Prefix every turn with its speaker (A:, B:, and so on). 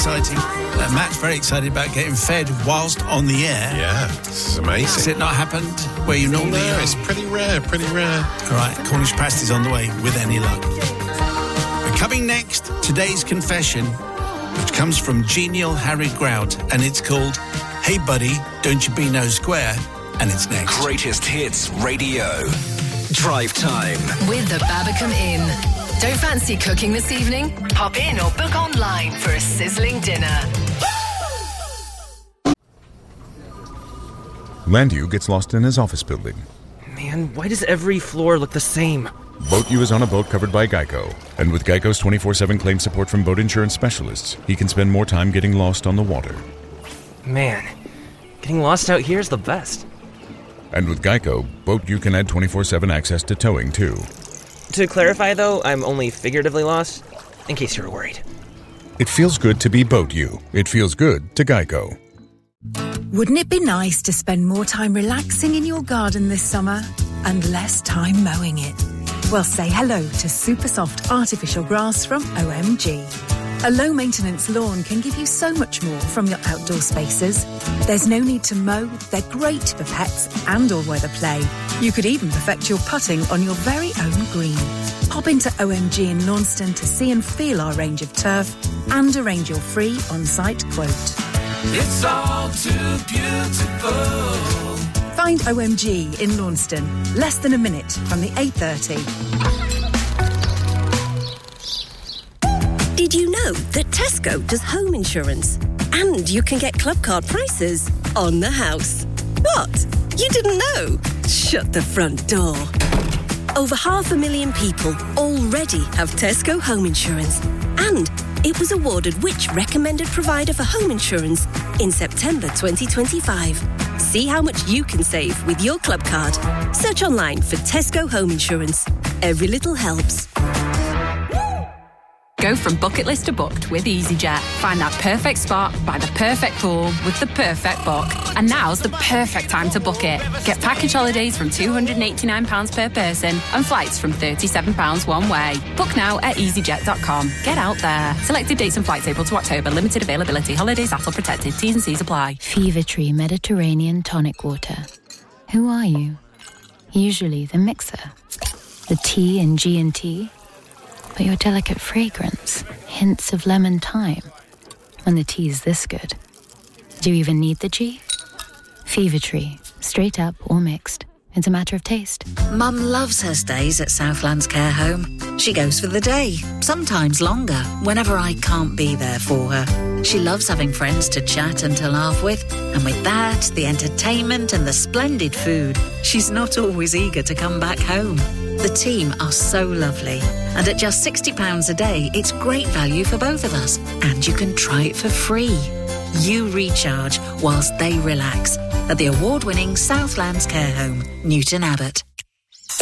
A: exciting. Matt's very excited about getting fed whilst on the air.
B: Yeah, this is amazing.
A: Has it not happened where you normally are?
B: It's pretty rare.
A: All right, Cornish pasties on the way with any luck. But coming next, today's confession, which comes from genial Harry Grout, and it's called Hey Buddy, Don't You Be No Square, and it's next.
C: Greatest Hits Radio. Drive Time.
D: With the Babacom Inn. Don't fancy cooking this evening? Pop in or book online for a sizzling dinner.
E: Landu gets lost in his office building.
F: Man, why does every floor look the same?
E: Boat U is on a boat covered by Geico. And with Geico's 24/7 claim support from boat insurance specialists, he can spend more time getting lost on the water.
F: Man, getting lost out here is the best.
E: And with Geico, Boat U can add 24/7 access to towing, too.
F: To clarify, though, I'm only figuratively lost, in case you were worried.
E: It feels good to be Boat U. It feels good to Geico.
G: Wouldn't it be nice to spend more time relaxing in your garden this summer and less time mowing it? Well, say hello to super soft artificial grass from OMG. A low-maintenance lawn can give you so much more from your outdoor spaces. There's no need to mow, they're great for pets and all-weather play. You could even perfect your putting on your very own green. Pop into OMG in Launceston to see and feel our range of turf and arrange your free on-site quote.
H: It's all too beautiful.
G: Find OMG in Launceston, less than a minute from the 8:30.
I: Did you know that Tesco does home insurance? And you can get club card prices on the house. What? You didn't know? Shut the front door. Over 500,000 people already have Tesco home insurance. And it was awarded which recommended provider for home insurance in September 2025. See how much you can save with your club card. Search online for Tesco home insurance. Every little helps.
J: Go from bucket list to booked with EasyJet. Find that perfect spot by the perfect pool with the perfect book. And now's the perfect time to book it. Get package holidays from £289 per person and flights from £37 one way. Book now at easyjet.com. Get out there. Selected dates and flights April to October. Limited availability. Holidays ATOL protected. T's and C's apply.
K: Fever Tree Mediterranean Tonic Water. Who are you? Usually the mixer. The T in G&T. But your delicate fragrance, hints of lemon thyme. When the tea's this good. Do you even need the G? Fever Tree, straight up or mixed. It's a matter of taste.
L: Mum loves her stays at Southlands Care Home. She goes for the day, sometimes longer, whenever I can't be there for her. She loves having friends to chat and to laugh with, and with that, the entertainment and the splendid food, she's not always eager to come back home. The team are so lovely, and at just £60 a day, it's great value for both of us, and you can try it for free. You recharge whilst they relax at the award-winning Southlands Care Home, Newton Abbot.